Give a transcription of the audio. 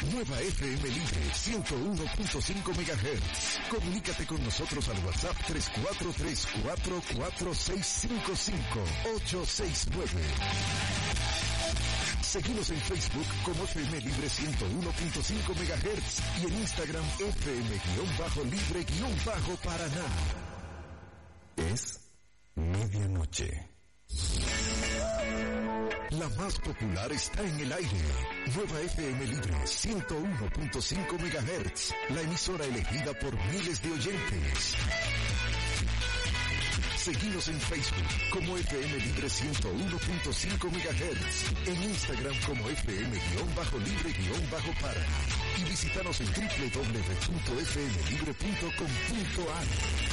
Nueva FM Libre 101.5 MHz. Comunícate con nosotros al WhatsApp 34344655-869. Seguimos en Facebook como FM Libre 101.5 MHz y en Instagram FM_Libre_Paraná. Es medianoche. La más popular está en el aire. Nueva FM Libre 101.5 MHz, la emisora elegida por miles de oyentes. Seguimos en Facebook como FM Libre 101.5 MHz, en Instagram como FM_Libre_Paraná y visítanos en www.fmlibre.com.ar.